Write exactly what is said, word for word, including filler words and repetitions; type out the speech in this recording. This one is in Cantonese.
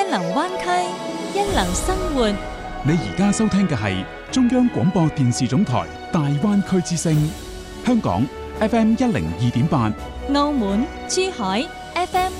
流灣區，一流生活。 你而家收聽嘅係中央廣播電視總台大灣區之聲，香港 F M 一零二點八， 澳門、珠海 F M